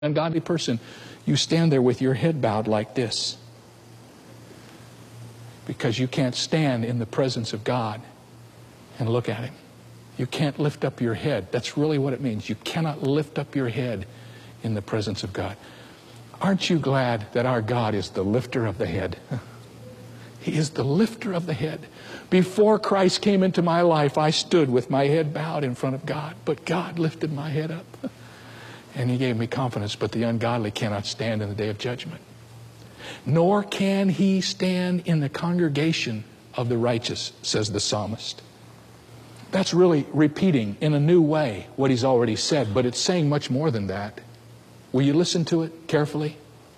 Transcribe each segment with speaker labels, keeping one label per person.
Speaker 1: ungodly person, you stand there with your head bowed like this, because you can't stand in the presence of God and look at Him. You can't lift up your head. That's really what it means. You cannot lift up your head in the presence of God. Aren't you glad that our God is the lifter of the head? He is the lifter of the head. Before Christ came into my life, I stood with my head bowed in front of God, but God lifted my head up. And He gave me confidence. But the ungodly cannot stand in the day of judgment. Nor can he stand in the congregation of the righteous, says the psalmist. That's really repeating in a new way what he's already said, but it's saying much more than that. Will you listen to it carefully?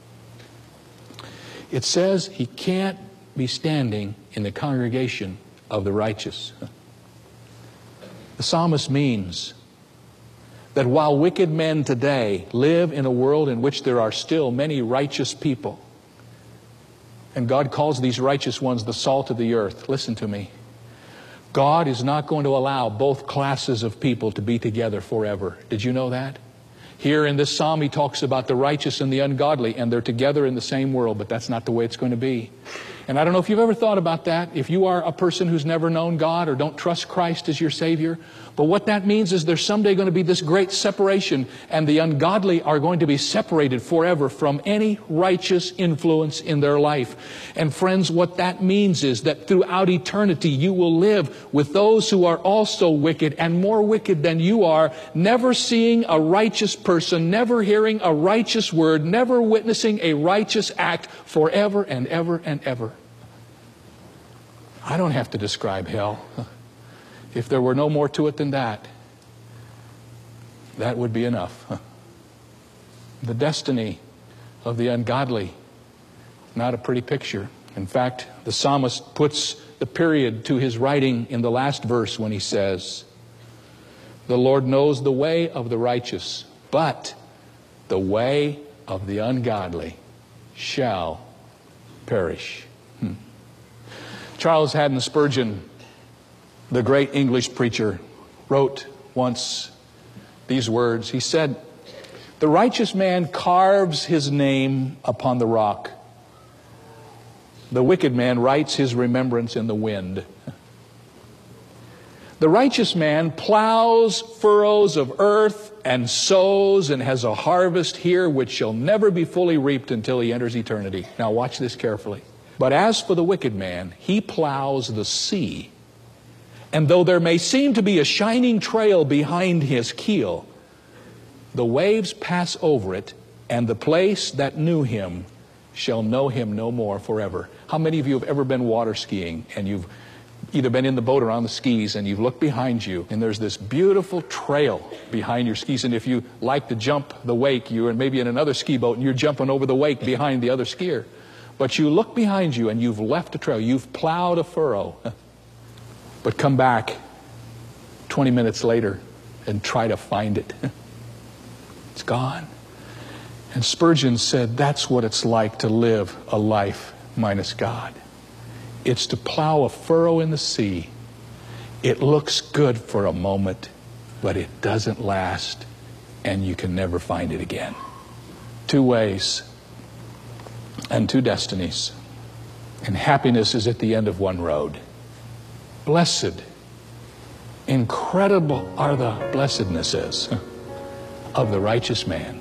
Speaker 1: It says he can't be standing in the congregation of the righteous. The psalmist means that while wicked men today live in a world in which there are still many righteous people, and God calls these righteous ones the salt of the earth, listen to me, God is not going to allow both classes of people to be together forever. Did you know that? Here in this psalm, he talks about the righteous and the ungodly, and they're together in the same world, but that's not the way it's going to be. And I don't know if you've ever thought about that, if you are a person who's never known God or don't trust Christ as your Savior. But what that means is there's someday going to be this great separation, and the ungodly are going to be separated forever from any righteous influence in their life. And friends, what that means is that throughout eternity you will live with those who are also wicked and more wicked than you are, never seeing a righteous person, never hearing a righteous word, never witnessing a righteous act forever and ever and ever. I don't have to describe hell. If there were no more to it than that, that would be enough. The destiny of the ungodly, not a pretty picture. In fact, the psalmist puts the period to his writing in the last verse when he says, "The Lord knows the way of the righteous, but the way of the ungodly shall perish." Charles Haddon Spurgeon, the great English preacher, wrote once these words. He said, "The righteous man carves his name upon the rock. The wicked man writes his remembrance in the wind. The righteous man plows furrows of earth and sows and has a harvest here which shall never be fully reaped until he enters eternity." Now watch this carefully. "But as for the wicked man, he plows the sea. And though there may seem to be a shining trail behind his keel, the waves pass over it, and the place that knew him shall know him no more forever." How many of you have ever been water skiing, and you've either been in the boat or on the skis, and you've looked behind you, and there's this beautiful trail behind your skis, and if you like to jump the wake, you are maybe in another ski boat, and you're jumping over the wake behind the other skier. But you look behind you, and you've left a trail. You've plowed a furrow. But come back 20 minutes later and try to find it. It's gone. And Spurgeon said that's what it's like to live a life minus God. It's to plow a furrow in the sea. It looks good for a moment, but it doesn't last, and you can never find it again. Two ways and two destinies. And happiness is at the end of one road. Blessed, incredible are the blessednesses of the righteous man.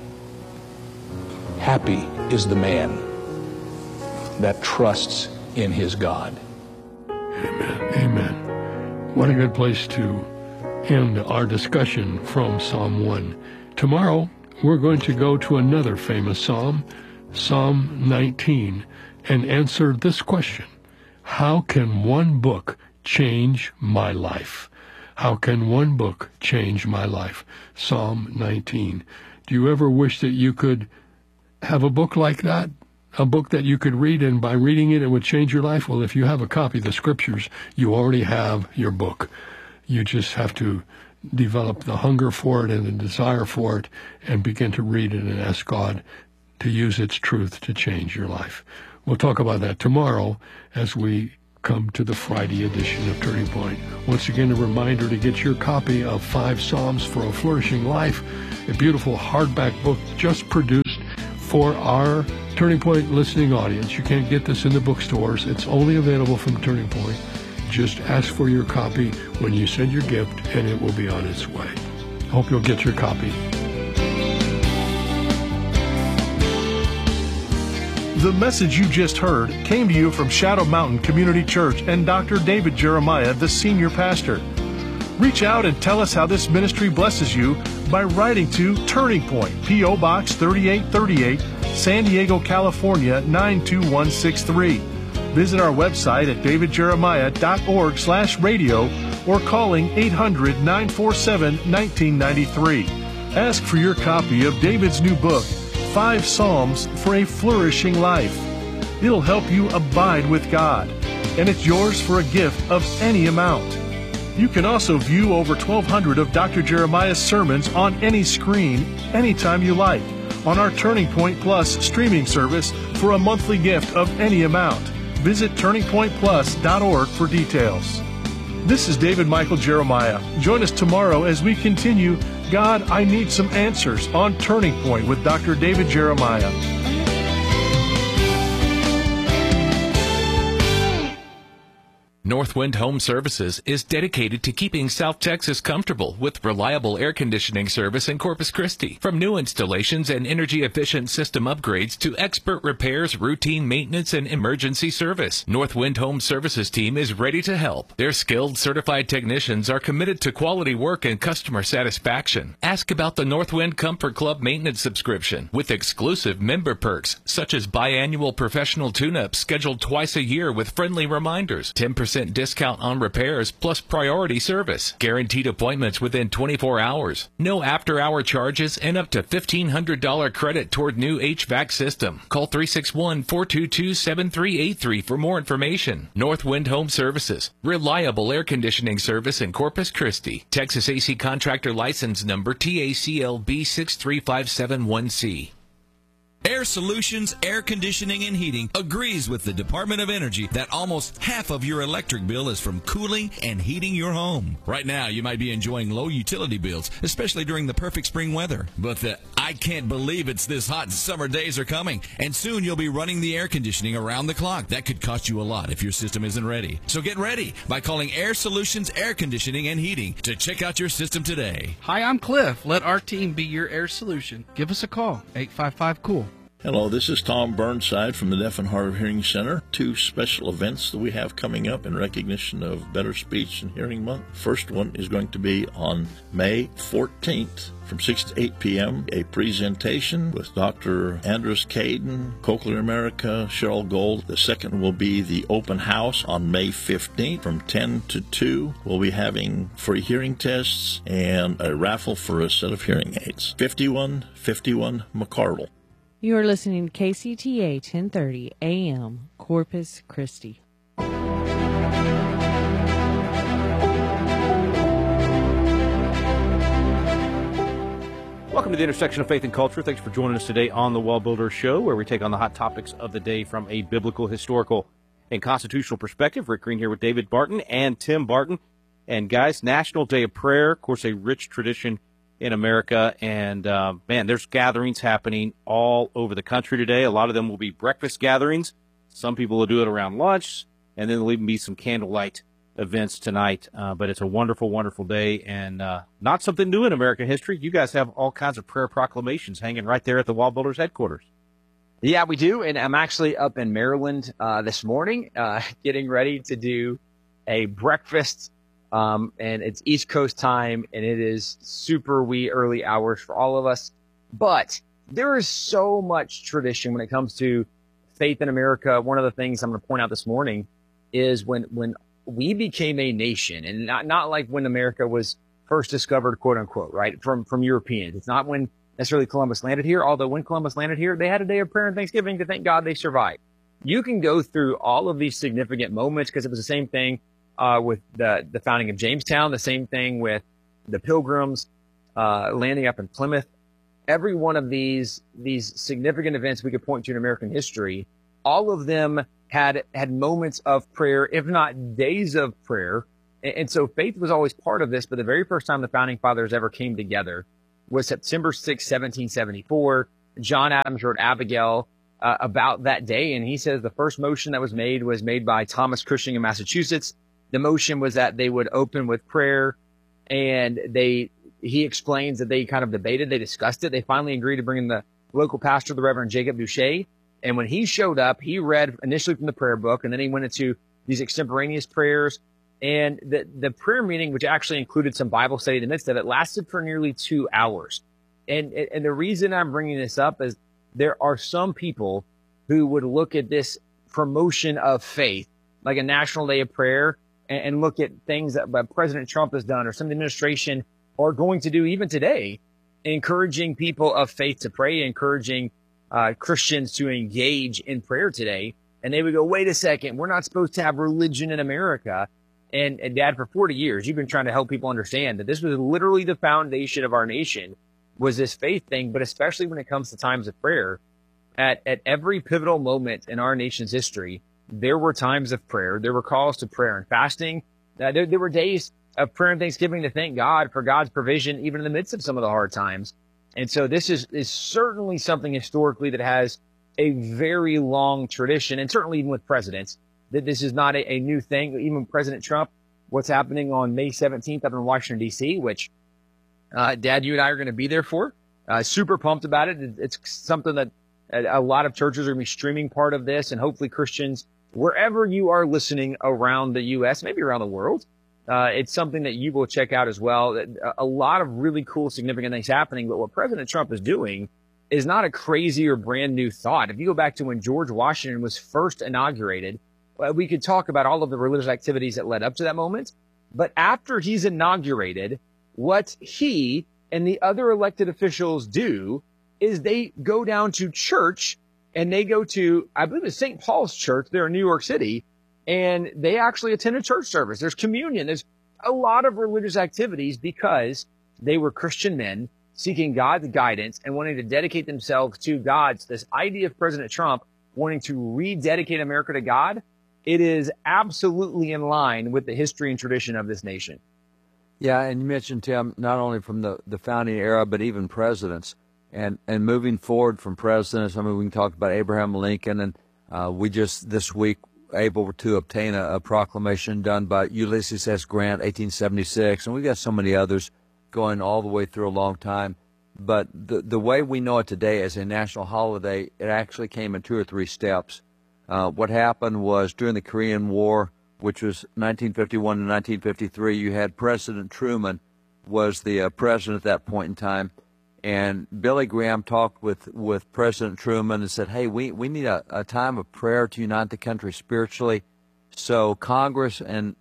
Speaker 1: Happy is the man that trusts in his God.
Speaker 2: Amen. Amen. What a good place to end our discussion from Psalm 1. Tomorrow, we're going to go to another famous psalm, Psalm 19, and answer this question: how can one book change my life? How can one book change my life? Psalm 19. Do you ever wish that you could have a book like that? A book that you could read, and by reading it, it would change your life? Well, if you have a copy of the Scriptures, you already have your book. You just have to develop the hunger for it and the desire for it and begin to read it and ask God to use its truth to change your life. We'll talk about that tomorrow as we come to the Friday edition of Turning Point. Once again, a reminder to get your copy of 5 Psalms for a Flourishing Life, a beautiful hardback book just produced for our Turning Point listening audience. You can't get this in the bookstores. It's only available from Turning Point. Just ask for your copy when you send your gift, and it will be on its way. Hope you'll get your copy.
Speaker 3: The message you just heard came to you from Shadow Mountain Community Church and Dr. David Jeremiah, the senior pastor. Reach out and tell us how this ministry blesses you by writing to Turning Point, P.O. Box 3838, San Diego, California 92163. Visit our website at davidjeremiah.org/radio or calling 800-947-1993. Ask for your copy of David's new book, 5 Psalms for a Flourishing Life. It'll help you abide with God, and it's yours for a gift of any amount. You can also view over 1,200 of Dr. Jeremiah's sermons on any screen, anytime you like, on our Turning Point Plus streaming service for a monthly gift of any amount. Visit turningpointplus.org for details. This is David Michael Jeremiah. Join us tomorrow as we continue God, I Need Some Answers on Turning Point with Dr. David Jeremiah.
Speaker 4: Northwind Home Services is dedicated to keeping South Texas comfortable with reliable air conditioning service in Corpus Christi. From new installations and energy-efficient system upgrades to expert repairs, routine maintenance, and emergency service, Northwind Home Services team is ready to help. Their skilled, certified technicians are committed to quality work and customer satisfaction. Ask about the Northwind Comfort Club maintenance subscription with exclusive member perks such as biannual professional tune-ups scheduled twice a year with friendly reminders, 10% discount on repairs plus priority service, guaranteed appointments within 24 hours, no after-hour charges, and up to $1,500 credit toward new HVAC system. Call 361-422-7383 for more information. Northwind Home Services, reliable air conditioning service in Corpus Christi. Texas AC Contractor License Number TACLB 63571C.
Speaker 5: Air Solutions Air Conditioning and Heating agrees with the Department of Energy that almost half of your electric bill is from cooling and heating your home. Right now, you might be enjoying low utility bills, especially during the perfect spring weather. But the I can't believe it's this hot summer days are coming, and soon you'll be running the air conditioning around the clock. That could cost you a lot if your system isn't ready. So get ready by calling Air Solutions Air Conditioning and Heating to check out your system today.
Speaker 6: Hi, I'm Cliff. Let our team be your air solution. Give us a call, 855-COOL.
Speaker 7: Hello, this is Tom Burnside from the Deaf and Hard of Hearing Center. 2 special events that we have coming up in recognition of Better Speech and Hearing Month. First one is going to be on May 14th from 6 to 8 p.m., a presentation with Dr. Andrus Caden, Cochlear America, Cheryl Gold. The second will be the open house on May 15th from 10 to 2. We'll be having free hearing tests and a raffle for a set of hearing aids. 5151 McCardle.
Speaker 8: You are listening to KCTA 1030 AM, Corpus Christi.
Speaker 9: Welcome to the intersection of faith and culture. Thanks for joining us today on the Wall Builder Show, where we take on the hot topics of the day from a biblical, historical, and constitutional perspective. Rick Green here with David Barton and Tim Barton. And guys, National Day of Prayer, of course, a rich tradition in America, and man, there's gatherings happening all over the country today. A lot of them will be breakfast gatherings. Some people will do it around lunch, and then there'll even be some candlelight events tonight. But it's a wonderful, wonderful day, and not something new in American history. You guys have all kinds of prayer proclamations hanging right there at the Wall Builders headquarters.
Speaker 10: Yeah, we do, and I'm actually up in Maryland this morning getting ready to do a breakfast. And it's East Coast time, and it is super wee early hours for all of us. But there is so much tradition when it comes to faith in America. One of the things I'm going to point out this morning is when we became a nation, and not like when America was first discovered, quote unquote, right, from Europeans. It's not when necessarily Columbus landed here, although when Columbus landed here, they had a day of prayer and thanksgiving to thank God they survived. You can go through all of these significant moments because it was the same thing with the founding of Jamestown, the same thing with the Pilgrims landing up in Plymouth. Every one of these significant events we could point to in American history, all of them had moments of prayer, if not days of prayer. And so faith was always part of this, but the very first time the founding fathers ever came together was September 6, 1774. John Adams wrote Abigail about that day, and he says the first motion that was made by Thomas Cushing in Massachusetts. The motion was that they would open with prayer, and he explains that they kind of debated, they discussed it. They finally agreed to bring in the local pastor, the Reverend Jacob Duché. And when he showed up, he read initially from the prayer book, and then he went into these extemporaneous prayers. And the prayer meeting, which actually included some Bible study in the midst of it, lasted for nearly 2 hours. And the reason I'm bringing this up is there are some people who would look at this promotion of faith, like a National Day of Prayer, and look at things that President Trump has done or some of the administration are going to do even today, encouraging people of faith to pray, encouraging Christians to engage in prayer today. And they would go, wait a second, we're not supposed to have religion in America. And Dad, for 40 years, you've been trying to help people understand that this was literally the foundation of our nation, was this faith thing. But especially when it comes to times of prayer, at every pivotal moment in our nation's history, there were times of prayer. There were calls to prayer and fasting. There were days of prayer and thanksgiving to thank God for God's provision, even in the midst of some of the hard times. And so this is certainly something historically that has a very long tradition, and certainly even with presidents, that this is not a new thing. Even President Trump, what's happening on May 17th up in Washington, D.C., which, Dad, you and I are going to be there for. Super pumped about it. It's something that a lot of churches are going to be streaming part of this, and hopefully Christians, wherever you are listening around the U.S., maybe around the world, it's something that you will check out as well. A lot of really cool, significant things happening. But what President Trump is doing is not a crazy or brand new thought. If you go back to when George Washington was first inaugurated, we could talk about all of the religious activities that led up to that moment. But after he's inaugurated, what he and the other elected officials do is they go down to church, and they go to, I believe it's St. Paul's Church there in New York City, and they actually attend a church service. There's communion. There's a lot of religious activities because they were Christian men seeking God's guidance and wanting to dedicate themselves to God. So this idea of President Trump wanting to rededicate America to God, it is absolutely in line with the history and tradition of this nation.
Speaker 11: Yeah, and you mentioned, Tim, not only from the founding era, but even presidents. And moving forward from presidents, I mean, we can talk about Abraham Lincoln, and we just this week able to obtain a proclamation done by Ulysses S. Grant, 1876, and we've got so many others going all the way through a long time. But the way we know it today as a national holiday, it actually came in 2 or 3 steps. What happened was during the Korean War, which was 1951 to 1953, you had President Truman was the president at that point in time. And Billy Graham talked with President Truman and said, hey, we need a time of prayer to unite the country spiritually. So Congress in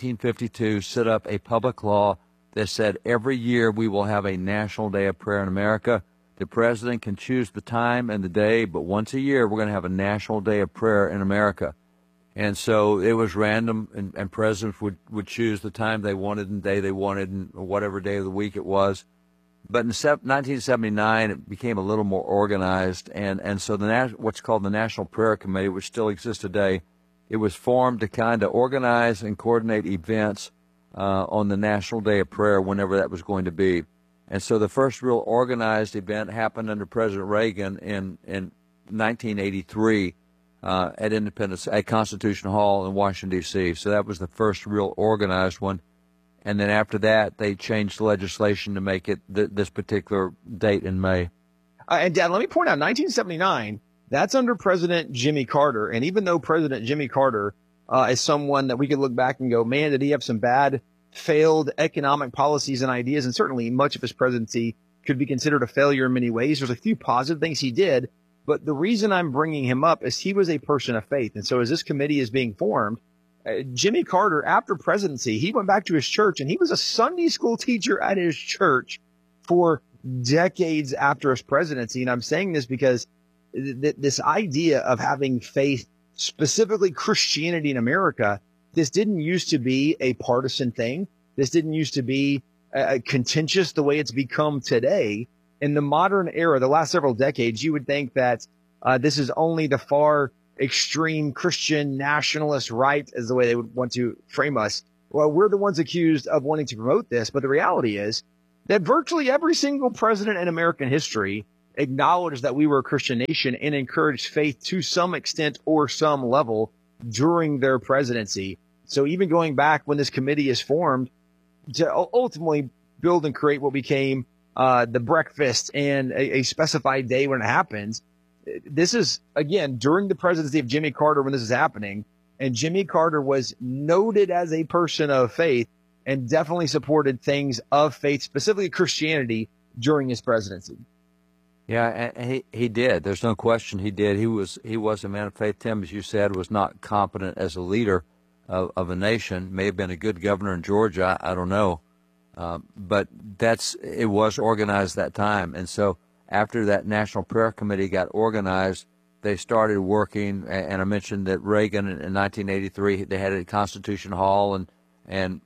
Speaker 11: 1952 set up a public law that said every year we will have a National Day of Prayer in America. The president can choose the time and the day, but once a year we're going to have a National Day of Prayer in America. And so it was random, and presidents would choose the time they wanted and the day they wanted and whatever day of the week it was. But in 1979, it became a little more organized, and so what's called the National Prayer Committee, which still exists today, it was formed to kind of organize and coordinate events on the National Day of Prayer whenever that was going to be. And so the first real organized event happened under President Reagan in 1983 at Independence, at Constitution Hall in Washington, D.C. So that was the first real organized one. And then after that, they changed the legislation to make it this particular date in May.
Speaker 10: And, Dad, let me point out, 1979, that's under President Jimmy Carter. And even though President Jimmy Carter is someone that we could look back and go, man, did he have some bad, failed economic policies and ideas? And certainly much of his presidency could be considered a failure in many ways. There's a few positive things he did. But the reason I'm bringing him up is he was a person of faith. And so as this committee is being formed, Jimmy Carter, after presidency, he went back to his church, and he was a Sunday school teacher at his church for decades after his presidency. And I'm saying this because this idea of having faith, specifically Christianity in America, this didn't used to be a partisan thing. This didn't used to be contentious the way it's become today. In the modern era, the last several decades, you would think that this is only the far extreme Christian nationalist right, as the way they would want to frame us. Well, we're the ones accused of wanting to promote this, but the reality is that virtually every single president in American history acknowledged that we were a Christian nation and encouraged faith to some extent or some level during their presidency. So even going back when this committee is formed to ultimately build and create what became the breakfast and a specified day when it happens, this is, again, during the presidency of Jimmy Carter when this is happening. And Jimmy Carter was noted as a person of faith and definitely supported things of faith, specifically Christianity, during his presidency.
Speaker 11: Yeah, and he did. There's no question he did. He was a man of faith. Tim, as you said, was not competent as a leader of a nation. May have been a good governor in Georgia. I don't know. But it was organized that time. And so after that National Prayer Committee got organized, they started working. And I mentioned that Reagan in 1983, they had it at Constitution Hall, and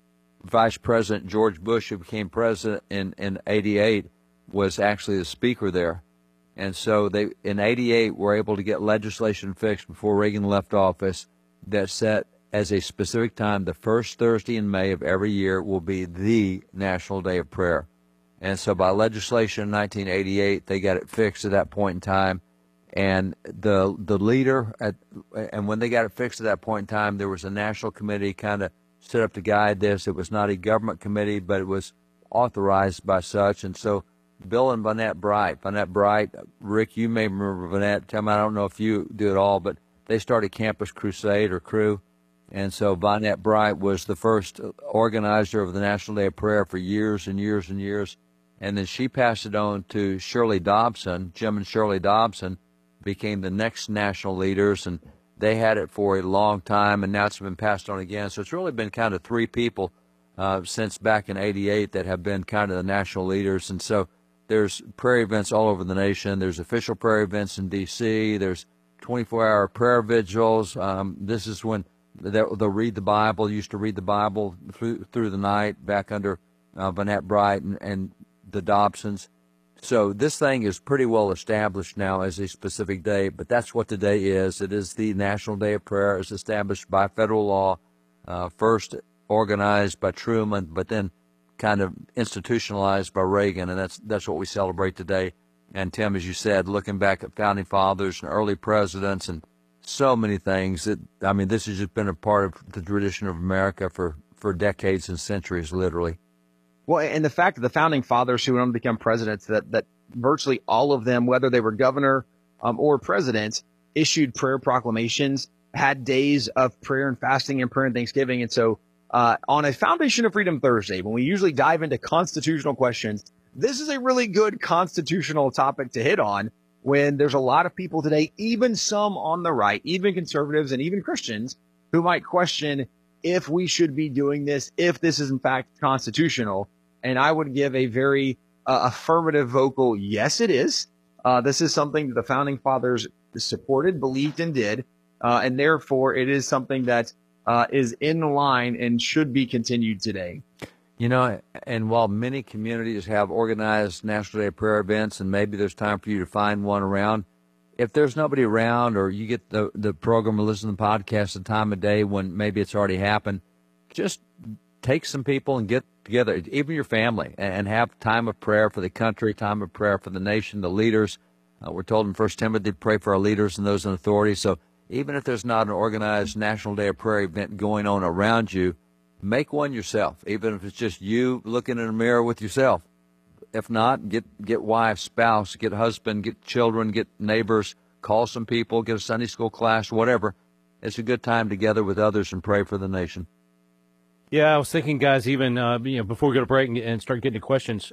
Speaker 11: Vice President George Bush, who became president in 88, was actually the speaker there. And so they, in 88, were able to get legislation fixed before Reagan left office that set as a specific time, the first Thursday in May of every year will be the National Day of Prayer. And so by legislation in 1988, they got it fixed at that point in time. And the leader, and when they got it fixed at that point in time, there was a national committee kind of set up to guide this. It was not a government committee, but it was authorized by such. And so Bill and Vonette Bright, Rick, you may remember Vonette. Tim, I don't know if you do at all, but they started Campus Crusade or Crew. And so Vonette Bright was the first organizer of the National Day of Prayer for years and years and years. And then she passed it on to Shirley Dobson. Jim and Shirley Dobson became the next national leaders, and they had it for a long time, and now it's been passed on again. So it's really been kind of three people since back in 88 that have been kind of the national leaders. And so there's prayer events all over the nation. There's official prayer events in D.C. There's 24-hour prayer vigils. This is when they'll read the Bible. Used to read the Bible through the night back under Vonette Bright and the Dobsons. So this thing is pretty well established now as a specific day, but that's what the day is. It is the National Day of Prayer. It's established by federal law, first organized by Truman, but then kind of institutionalized by Reagan, and that's what we celebrate today. And Tim, as you said, looking back at founding fathers and early presidents and so many things, this has just been a part of the tradition of America for decades and centuries, literally.
Speaker 10: Well, and the fact that the founding fathers who went on to become presidents, that virtually all of them, whether they were governor or president, issued prayer proclamations, had days of prayer and fasting and prayer and thanksgiving. And so on a Foundation of Freedom Thursday, when we usually dive into constitutional questions, this is a really good constitutional topic to hit on when there's a lot of people today, even some on the right, even conservatives and even Christians, who might question if we should be doing this, if this is in fact constitutional. And I would give a very affirmative vocal, yes, it is. This is something that the founding fathers supported, believed, and did. And therefore, it is something that is in line and should be continued today.
Speaker 11: You know, and while many communities have organized National Day of Prayer events, and maybe there's time for you to find one around, if there's nobody around, or you get the program or listen to the podcast at the time of day when maybe it's already happened, just take some people and get together, even your family, and have time of prayer for the country, time of prayer for the nation, the leaders. We're told in 1 Timothy to pray for our leaders and those in authority. So even if there's not an organized National Day of Prayer event going on around you, make one yourself, even if it's just you looking in a mirror with yourself. If not, get wife, spouse, get husband, get children, get neighbors, call some people, get a Sunday school class, whatever. It's a good time together with others and pray for the nation.
Speaker 9: Yeah, I was thinking, guys, even before we go to break and start getting to questions,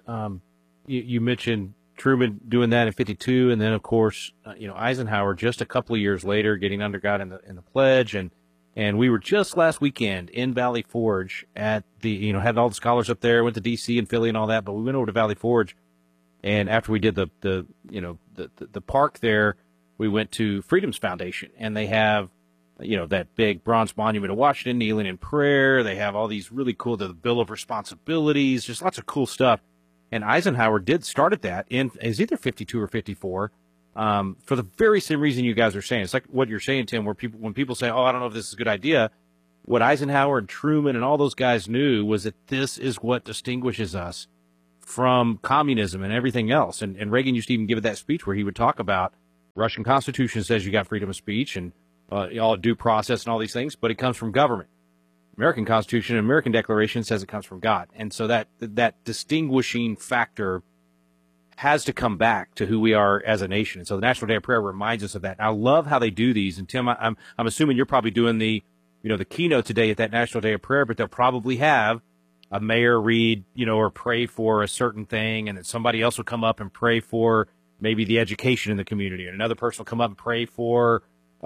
Speaker 9: you mentioned Truman doing that in '52, and then of course, Eisenhower just a couple of years later getting under God in the pledge, and we were just last weekend in Valley Forge at the had all the scholars up there, went to D.C. and Philly and all that, but we went over to Valley Forge, and after we did the park there, we went to Freedom's Foundation, and they have that big bronze monument of Washington kneeling in prayer. They have all these really cool, the Bill of Responsibilities, just lots of cool stuff. And Eisenhower did start at that is either 52 or 54. for the very same reason you guys are saying. It's like what you're saying, Tim, where when people say, oh, I don't know if this is a good idea, what Eisenhower and Truman and all those guys knew was that this is what distinguishes us from communism and everything else. And Reagan used to even give that speech where he would talk about Russian Constitution says you got freedom of speech and all due process and all these things, but it comes from government. American Constitution and American Declaration says it comes from God. And so that distinguishing factor has to come back to who we are as a nation. And so the National Day of Prayer reminds us of that. I love how they do these. And Tim, I'm assuming you're probably doing the keynote today at that National Day of Prayer, but they'll probably have a mayor read, or pray for a certain thing, and then somebody else will come up and pray for maybe the education in the community, and another person will come up and pray for,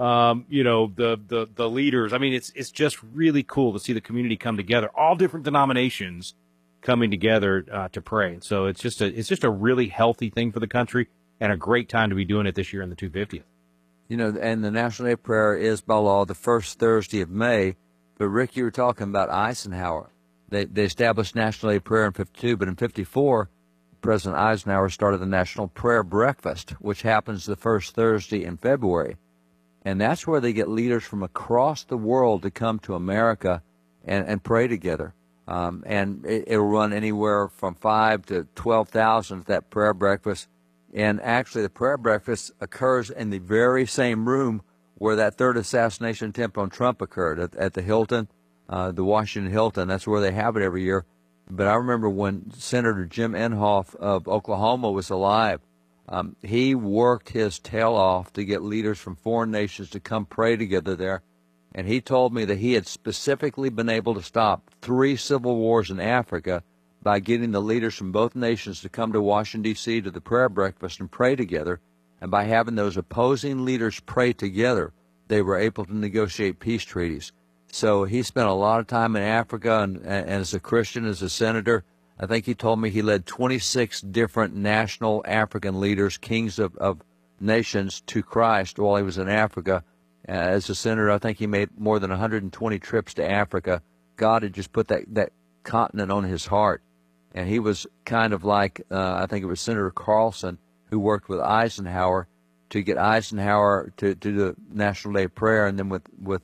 Speaker 9: the leaders. I mean, it's just really cool to see the community come together, all different denominations coming together to pray. And so it's just a really healthy thing for the country and a great time to be doing it this year in the 250th.
Speaker 11: And the National Day of Prayer is by law the first Thursday of May. But Rick, you were talking about Eisenhower. They established National Day of Prayer in 52, but in 54, President Eisenhower started the National Prayer Breakfast, which happens the first Thursday in February. And that's where they get leaders from across the world to come to America and pray together. And it'll run anywhere from 5,000 to 12,000 at that prayer breakfast. And actually, the prayer breakfast occurs in the very same room where that third assassination attempt on Trump occurred, at the Hilton, the Washington Hilton. That's where they have it every year. But I remember when Senator Jim Inhofe of Oklahoma was alive, he worked his tail off to get leaders from foreign nations to come pray together there. And he told me that he had specifically been able to stop 3 civil wars in Africa by getting the leaders from both nations to come to Washington, D.C. to the prayer breakfast and pray together. And by having those opposing leaders pray together, they were able to negotiate peace treaties. So he spent a lot of time in Africa, and as a Christian, as a senator, I think he told me he led 26 different national African leaders, kings of nations, to Christ while he was in Africa. As a senator, I think he made more than 120 trips to Africa. God had just put that continent on his heart. And he was kind of like, I think it was Senator Carlson, who worked with Eisenhower to get Eisenhower to do the National Day of Prayer, and then with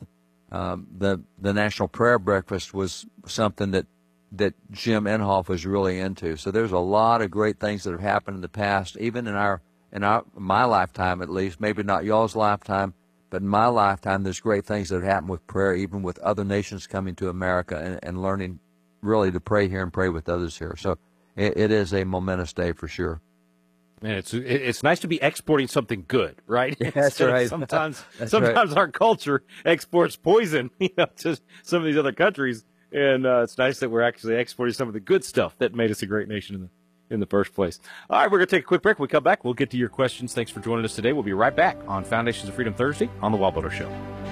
Speaker 11: the National Prayer Breakfast was something that Jim Inhofe was really into. So there's a lot of great things that have happened in the past, even in my lifetime at least, maybe not y'all's lifetime, but in my lifetime there's great things that have happened with prayer, even with other nations coming to America and learning really to pray here and pray with others here. So it is a momentous day for sure.
Speaker 9: Man, it's nice to be exporting something good, right?
Speaker 11: That's right.
Speaker 9: Sometimes
Speaker 11: right.
Speaker 9: Our culture exports poison, to some of these other countries, and it's nice that we're actually exporting some of the good stuff that made us a great nation in the first place. All right, we're going to take a quick break. When we come back, we'll get to your questions. Thanks for joining us today. We'll be right back on Foundations of Freedom Thursday on the Wall Builder Show.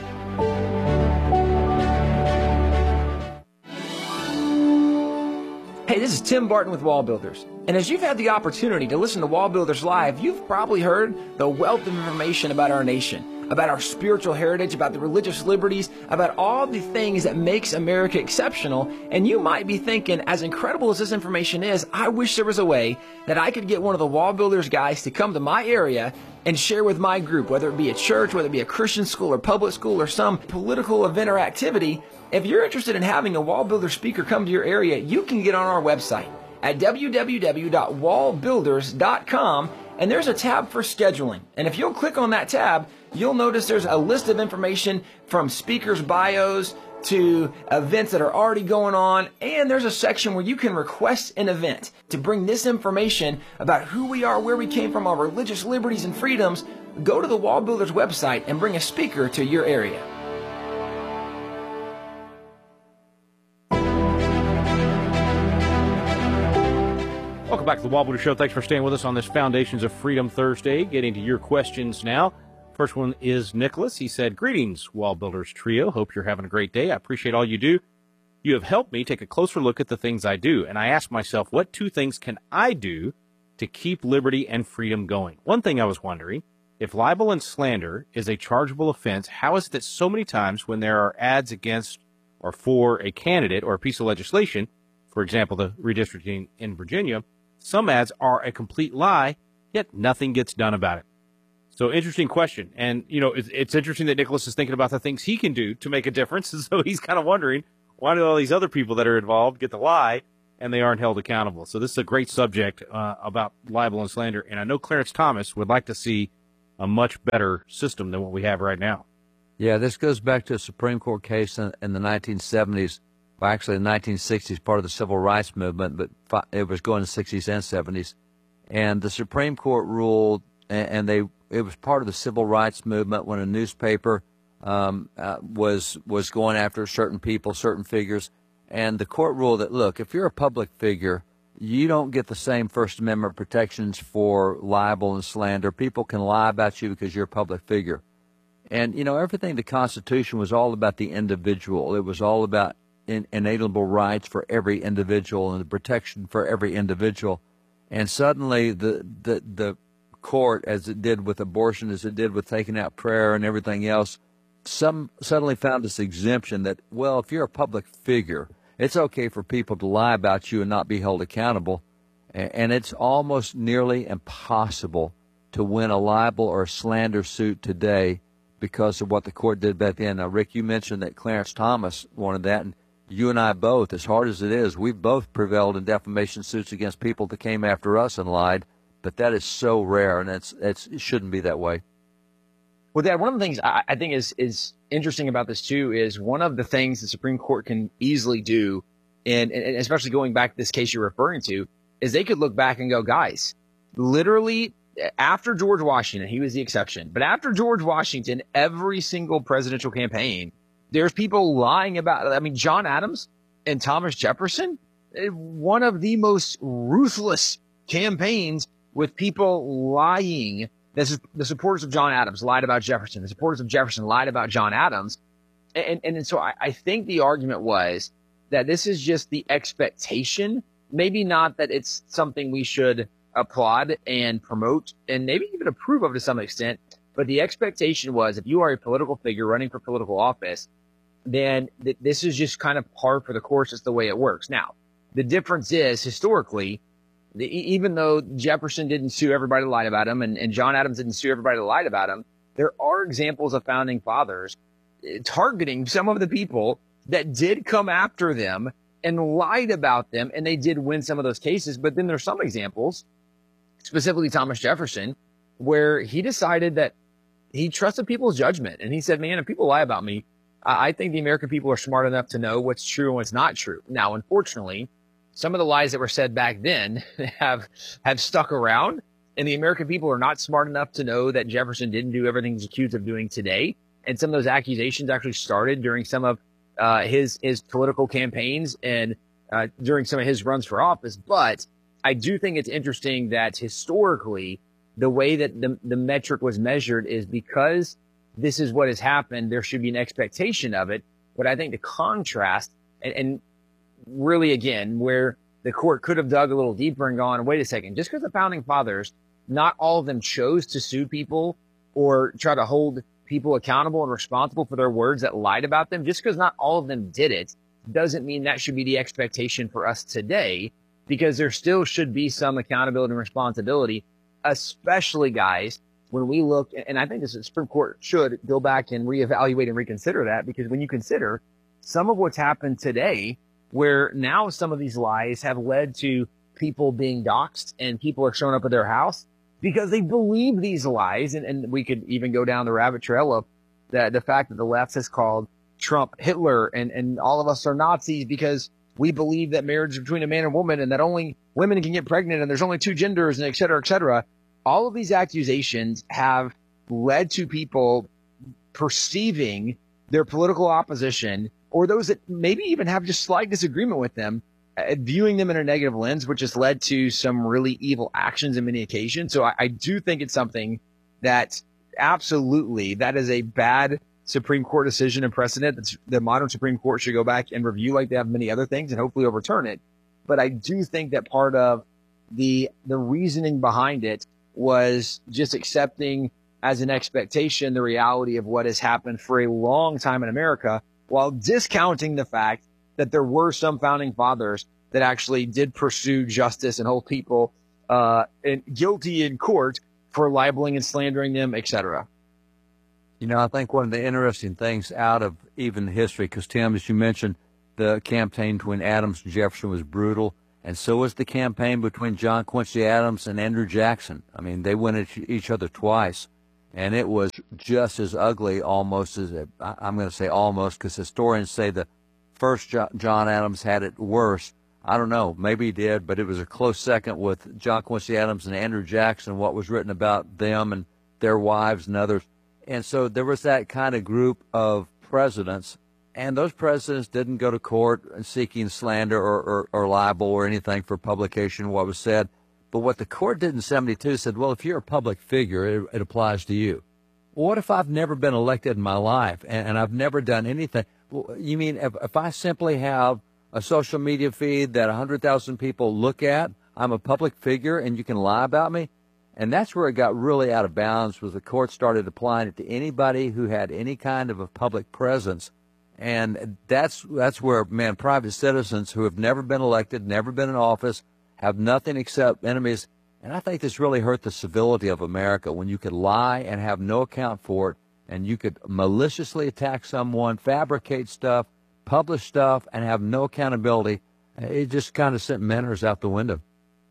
Speaker 12: Hey, this is Tim Barton with Wall Builders. And as you've had the opportunity to listen to Wall Builders Live, you've probably heard the wealth of information about our nation, about our spiritual heritage, about the religious liberties, about all the things that makes America exceptional. And you might be thinking, as incredible as this information is, I wish there was a way that I could get one of the Wall Builders guys to come to my area and share with my group, whether it be a church, whether it be a Christian school or public school or some political event or activity. If you're interested in having a Wall Builder speaker come to your area, you can get on our website at www.wallbuilders.com, and there's a tab for scheduling. And if you'll click on that tab, you'll notice there's a list of information from speakers' bios to events that are already going on, and there's a section where you can request an event to bring this information about who we are, where we came from, our religious liberties and freedoms. Go to the Wall Builders website and bring a speaker to your area.
Speaker 9: Welcome back to the Wall Builder Show. Thanks for staying with us on this Foundations of Freedom Thursday. Getting to your questions now. First one is Nicholas. He said, "Greetings, Wall Builders Trio. Hope you're having a great day. I appreciate all you do. You have helped me take a closer look at the things I do, and I ask myself, what 2 things can I do to keep liberty and freedom going? One thing I was wondering, if libel and slander is a chargeable offense, how is it that so many times when there are ads against or for a candidate or a piece of legislation, for example, the redistricting in Virginia, some ads are a complete lie, yet nothing gets done about it?" So interesting question. And, it's interesting that Nicholas is thinking about the things he can do to make a difference. And so he's kind of wondering, why do all these other people that are involved get to lie and they aren't held accountable? So this is a great subject about libel and slander. And I know Clarence Thomas would like to see a much better system than what we have right now.
Speaker 11: Yeah, this goes back to a Supreme Court case in the 1970s. Well, actually, the 1960s, part of the Civil Rights Movement, but it was going to 60s and 70s. And the Supreme Court ruled, and it was part of the Civil Rights Movement when a newspaper was going after certain people, certain figures. And the court ruled that, look, if you're a public figure, you don't get the same First Amendment protections for libel and slander. People can lie about you because you're a public figure. And, everything the Constitution was all about the individual. It was all about inalienable rights for every individual and the protection for every individual. And suddenly the court, as it did with abortion, as it did with taking out prayer and everything else, suddenly found this exemption that, well, if you're a public figure, it's okay for people to lie about you and not be held accountable. And it's almost nearly impossible to win a libel or a slander suit today because of what the court did back then. Now, Rick, you mentioned that Clarence Thomas wanted that, and you and I both, as hard as it is, we've both prevailed in defamation suits against people that came after us and lied, but that is so rare, and it shouldn't be that way.
Speaker 10: Well, Dad, one of the things I think is interesting about this, too, is one of the things the Supreme Court can easily do, and especially going back to this case you're referring to, is they could look back and go, guys, literally after George Washington, he was the exception, but after George Washington, every single presidential campaign, there's people lying about, John Adams and Thomas Jefferson, one of the most ruthless campaigns with people lying. The supporters of John Adams lied about Jefferson. The supporters of Jefferson lied about John Adams. And so I think the argument was that this is just the expectation, maybe not that it's something we should applaud and promote and maybe even approve of to some extent, but the expectation was if you are a political figure running for political office, then this is just kind of par for the course. It's the way it works. Now, the difference is historically, even though Jefferson didn't sue everybody that lied about him and John Adams didn't sue everybody that lied about him, there are examples of founding fathers targeting some of the people that did come after them and lied about them, and they did win some of those cases. But then there's some examples, specifically Thomas Jefferson, where he decided that he trusted people's judgment. And he said, man, if people lie about me, I think the American people are smart enough to know what's true and what's not true. Now, unfortunately, some of the lies that were said back then have stuck around, and the American people are not smart enough to know that Jefferson didn't do everything he's accused of doing today. And some of those accusations actually started during some of his political campaigns and during some of his runs for office. But I do think it's interesting that historically, the way that the metric was measured is because this is what has happened, there should be an expectation of it. But I think the contrast and really, again, where the court could have dug a little deeper and gone, wait a second, just because the founding fathers, not all of them chose to sue people or try to hold people accountable and responsible for their words that lied about them, just because not all of them did it, doesn't mean that should be the expectation for us today, because there still should be some accountability and responsibility, especially, guys, when we look, and I think the Supreme Court should go back and reevaluate and reconsider that, because when you consider some of what's happened today, where now some of these lies have led to people being doxxed and people are showing up at their house because they believe these lies. And we could even go down the rabbit trail of the fact that the left has called Trump Hitler and all of us are Nazis because we believe that marriage is between a man and woman and that only women can get pregnant and there's only two genders and et cetera, et cetera. All of these accusations have led to people perceiving their political opposition or those that maybe even have just slight disagreement with them, viewing them in a negative lens, which has led to some really evil actions in many occasions. So I do think it's something that absolutely, that is a bad Supreme Court decision and precedent that the modern Supreme Court should go back and review like they have many other things and hopefully overturn it. But I do think that part of the reasoning behind it was just accepting as an expectation the reality of what has happened for a long time in America, while discounting the fact that there were some founding fathers that actually did pursue justice and hold people guilty in court for libeling and slandering them, etc.
Speaker 11: You know, I think one of the interesting things out of even history, because Tim, as you mentioned, the campaign between Adams and Jefferson was brutal, and so was the campaign between John Quincy Adams and Andrew Jackson. I mean, they went at each other twice, and it was just as ugly almost as, I'm going to say almost, because historians say the first John Adams had it worse. I don't know, maybe he did, but it was a close second with John Quincy Adams and Andrew Jackson, what was written about them and their wives and others. And so there was that kind of group of presidents, and those presidents didn't go to court seeking slander or libel or anything for publication of what was said. But what the court did in 72 said, well, if you're a public figure, it applies to you. Well, what if I've never been elected in my life and I've never done anything? Well, you mean if I simply have a social media feed that 100,000 people look at, I'm a public figure and you can lie about me? And that's where it got really out of bounds, was the court started applying it to anybody who had any kind of a public presence. And that's where, man, private citizens who have never been elected, never been in office, have nothing except enemies. And I think this really hurt the civility of America, when you could lie and have no account for it, and you could maliciously attack someone, fabricate stuff, publish stuff, and have no accountability. It just kind of sent manners out the window.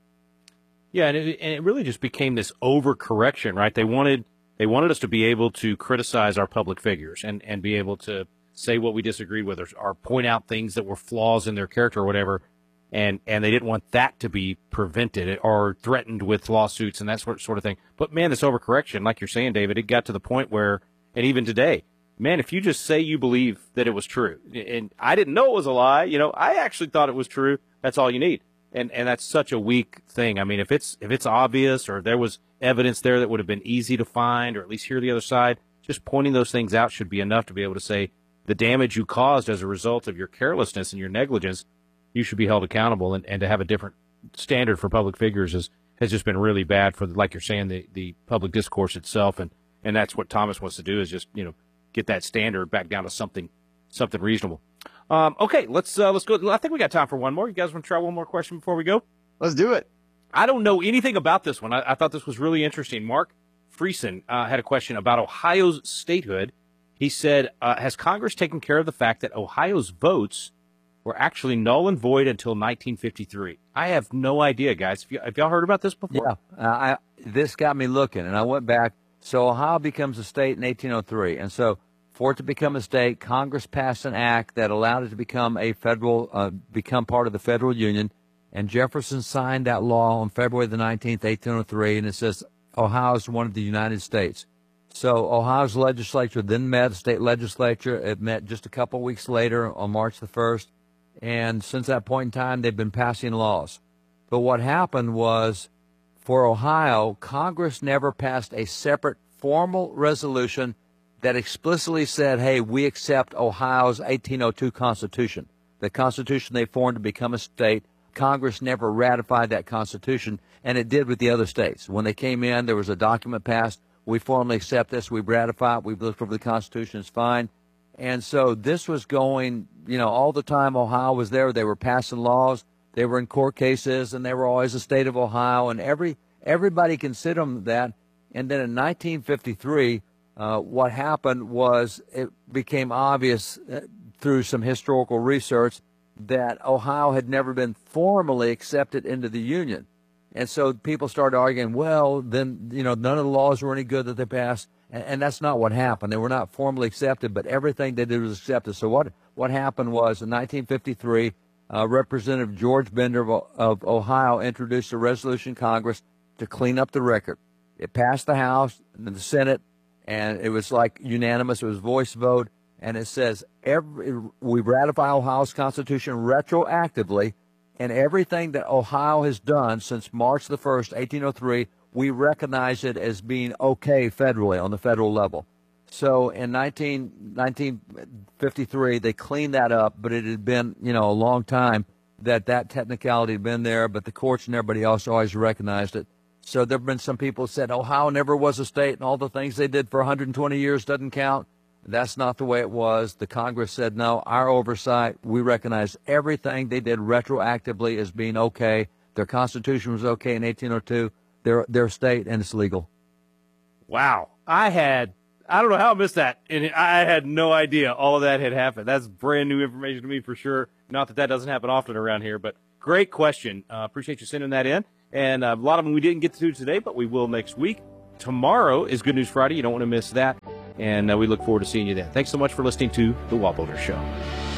Speaker 9: Yeah, and it really just became this overcorrection, right? They wanted us to be able to criticize our public figures and be able to say what we disagreed with or point out things that were flaws in their character or whatever, and they didn't want that to be prevented or threatened with lawsuits and that sort of thing. But, man, this overcorrection, like you're saying, David, it got to the point where, and even today, man, if you just say you believe that it was true, and I didn't know it was a lie, I actually thought it was true, that's all you need. And that's such a weak thing. I mean, if it's obvious or there was evidence there that would have been easy to find or at least hear the other side, just pointing those things out should be enough to be able to say the damage you caused as a result of your carelessness and your negligence, you should be held accountable. And to have a different standard for public figures has just been really bad for, like you're saying, the public discourse itself. And that's what Thomas wants to do, is just, get that standard back down to something reasonable. Okay, let's go. I think we got time for one more. You guys want to try one more question before we go?
Speaker 10: Let's do it.
Speaker 9: I don't know anything about this one. I thought this was really interesting. Mark Friesen had a question about Ohio's statehood. He said, has Congress taken care of the fact that Ohio's votes were actually null and void until 1953? I have no idea, guys. Have y'all heard about this before?
Speaker 11: Yeah, this got me looking, and I went back. So Ohio becomes a state in 1803, and so for it to become a state, Congress passed an act that allowed it to become become part of the federal union, and Jefferson signed that law on February the 19th, 1803, and it says Ohio is one of the United States. So Ohio's legislature then met, the state legislature. It met just a couple weeks later on March the 1st, and since that point in time, they've been passing laws. But what happened was, for Ohio, Congress never passed a separate formal resolution that explicitly said, hey, we accept Ohio's 1802 Constitution, the Constitution they formed to become a state. Congress never ratified that Constitution, and it did with the other states. When they came in, there was a document passed. We formally accept this. We ratify it. We've looked over the Constitution. It's fine. And so this was going, all the time Ohio was there. They were passing laws. They were in court cases, and they were always the state of Ohio, and everybody considered them that. And then in 1953, what happened was it became obvious through some historical research that Ohio had never been formally accepted into the Union. And so people started arguing, well, then, none of the laws were any good that they passed. And that's not what happened. They were not formally accepted, but everything they did was accepted. So what happened was, in 1953, Representative George Bender of Ohio introduced a resolution in Congress to clean up the record. It passed the House and the Senate, and it was like unanimous. It was voice vote, and it says we ratify Ohio's Constitution retroactively, and everything that Ohio has done since March the 1st, 1803, we recognize it as being okay federally on the federal level. So in 1953, they cleaned that up, but it had been, a long time that technicality had been there, but the courts and everybody else always recognized it. So there have been some people who said Ohio never was a state and all the things they did for 120 years doesn't count. That's not the way it was. The Congress said, no, our oversight, we recognize everything they did retroactively as being okay. Their Constitution was okay in 1802. They're state, and it's legal.
Speaker 9: Wow. I don't know how I missed that, and I had no idea all of that had happened. That's brand new information to me for sure. Not that doesn't happen often around here, but great question. Appreciate you sending that in. And a lot of them we didn't get to do today, but we will next week. Tomorrow is Good News Friday. You don't want to miss that. And we look forward to seeing you then. Thanks so much for listening to The Wall Builder Show.